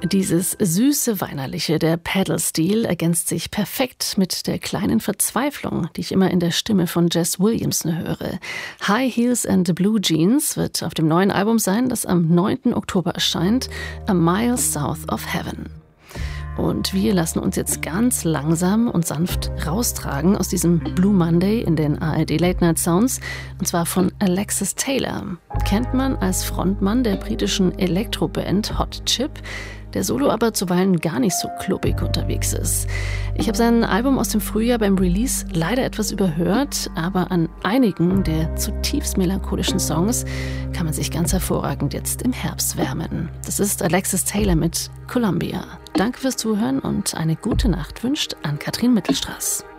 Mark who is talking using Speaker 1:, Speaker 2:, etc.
Speaker 1: Dieses süße Weinerliche der Pedal-Steel ergänzt sich perfekt mit der kleinen Verzweiflung, die ich immer in der Stimme von Jess Williamson höre. High Heels and Blue Jeans wird auf dem neuen Album sein, das am 9. Oktober erscheint, A Mile South of Heaven. Und wir lassen uns jetzt ganz langsam und sanft raustragen aus diesem Blue Monday in den ARD Late Night Sounds, und zwar von Alexis Taylor. Kennt man als Frontmann der britischen Elektroband Hot Chip, der solo aber zuweilen gar nicht so klubbig unterwegs ist. Ich habe sein Album aus dem Frühjahr beim Release leider etwas überhört, aber an einigen der zutiefst melancholischen Songs kann man sich ganz hervorragend jetzt im Herbst wärmen. Das ist Alexis Taylor mit Columbia. Danke fürs Zuhören und eine gute Nacht wünscht Ann-Kathrin Mittelstraß.